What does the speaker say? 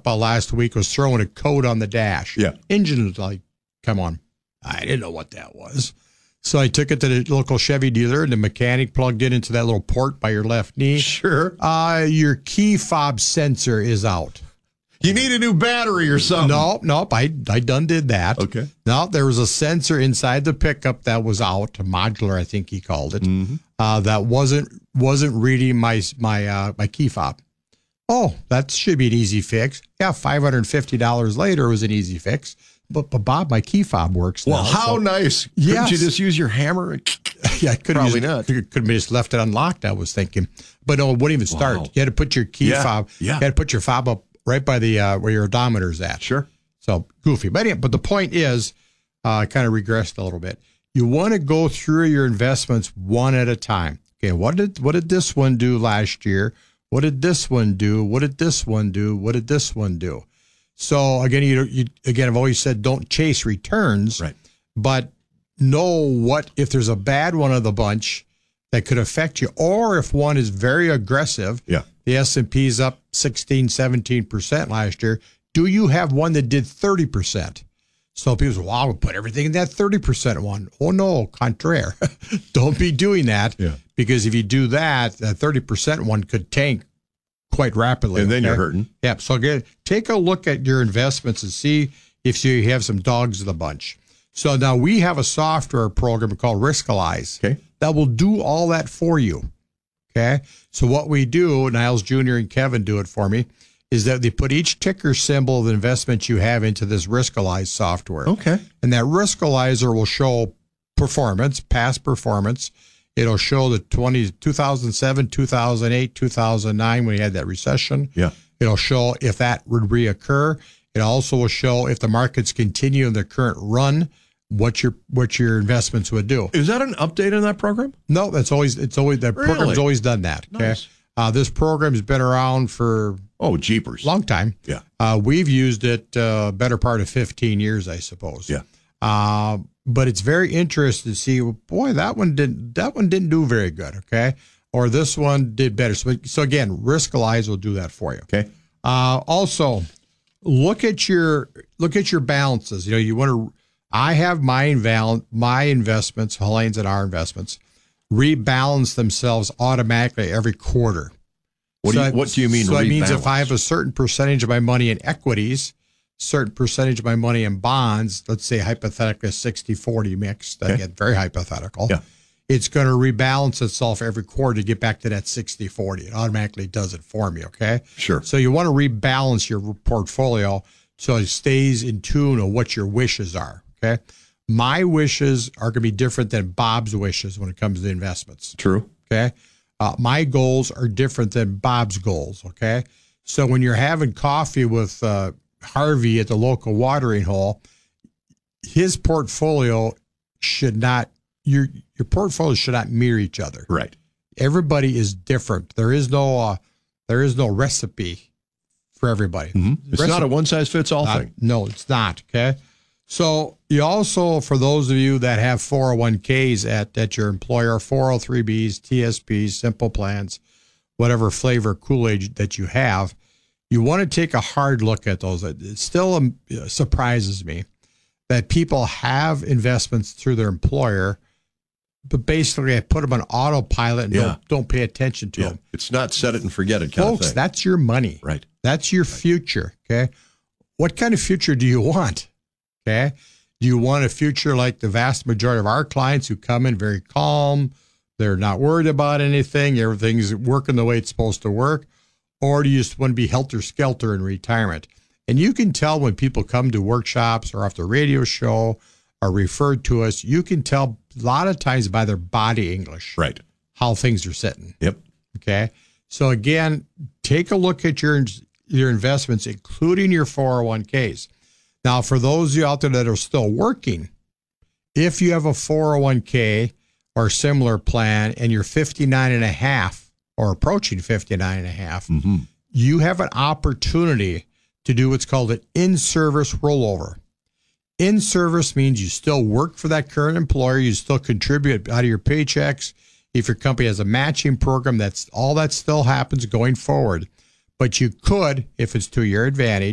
up last week was throwing a code on the dash. Yeah. Engine was like, come on. I didn't know what that was. So I took it to the local Chevy dealer, and the mechanic plugged it into that little port by your left knee. Sure. Your key fob sensor is out. You need a new battery or something. Nope. I done did that. Okay. No, there was a sensor inside the pickup that was out, a modular, I think he called it, that wasn't reading my key fob. Oh, that should be an easy fix. Yeah, $550 later was an easy fix. But Bob, my key fob works now. Well, how nice. Yes. Couldn't you just use your hammer? Yeah, I could Probably not. Could have just left it unlocked, I was thinking. But no, it wouldn't even start. Wow. You had to put your key fob. Yeah. You had to put your fob up right by the where your odometer's at. Sure. So goofy. But anyway, but the point is, kind of regressed a little bit. You want to go through your investments one at a time. Okay, what did this one do last year? What did this one do? What did this one do? What did this one do? So again, I've always said don't chase returns, right? But know what if there's a bad one of the bunch that could affect you, or if one is very aggressive. Yeah. The S&P's up 16, 17% last year. Do you have one that did 30%? So people say, well, I would put everything in that 30% one. Oh, no, contraire. Don't be doing that. Yeah. Because if you do that, that 30% one could tank quite rapidly. And then you're hurting. Yeah. So again, take a look at your investments and see if you have some dogs in the bunch. So now we have a software program called Riskalyze that will do all that for you. Okay. So what we do, Niles Jr. and Kevin do it for me, is that they put each ticker symbol of the investment you have into this Riskalyze software. Okay. And that Riskalyzer will show performance, past performance. It'll show the 2007, 2008, 2009 when you had that recession. Yeah. It'll show if that would reoccur. It also will show if the markets continue in their current run, what your investments would do. Is that an update on that program? No, that program's always done that. Okay. Nice. This program's been around for jeepers, long time. Yeah. We've used it better part of 15 years, I suppose. Yeah. But it's very interesting to see. Boy, that one didn't do very good. Okay, or this one did better. So again, Riskalyze will do that for you. Okay. Also, look at your balances. You want to. I have my investments, Helene's and our investments, rebalance themselves automatically every quarter. What do you mean? So it means if I have a certain percentage of my money in equities, certain percentage of my money in bonds, let's say hypothetically a 60-40 mix, again, very hypothetical. Yeah. It's going to rebalance itself every quarter to get back to that 60-40. It automatically does it for me, okay? Sure. So you want to rebalance your portfolio so it stays in tune with what your wishes are, okay? My wishes are going to be different than Bob's wishes when it comes to investments. True. Okay? My goals are different than Bob's goals, okay? So when you're having coffee with Harvey at the local watering hole, his portfolio should not, your portfolio should not mirror each other. Right. Everybody is different. There is no recipe for everybody. Mm-hmm. It's not a one-size-fits-all thing. No, it's not, okay? So you also, for those of you that have 401ks at your employer, 403bs, TSPs, simple plans, whatever flavor Kool-Aid that you have, you want to take a hard look at those. It still surprises me that people have investments through their employer, but basically I put them on autopilot and don't pay attention to them. It's not set it and forget it kind of thing. Folks, that's your money. Right. That's your future, okay? What kind of future do you want? Okay. Do you want a future like the vast majority of our clients who come in very calm? They're not worried about anything. Everything's working the way it's supposed to work. Or do you just want to be helter-skelter in retirement? And you can tell when people come to workshops or off the radio show or referred to us, you can tell a lot of times by their body English. Right. How things are sitting. Yep. Okay. So again, take a look at your investments, including your 401ks. Now, for those of you out there that are still working, if you have a 401k or similar plan and you're 59 and a half or approaching 59 and a half, you have an opportunity to do what's called an in-service rollover. In-service means you still work for that current employer. You still contribute out of your paychecks. If your company has a matching program, all that still happens going forward. But you could, if it's to your advantage,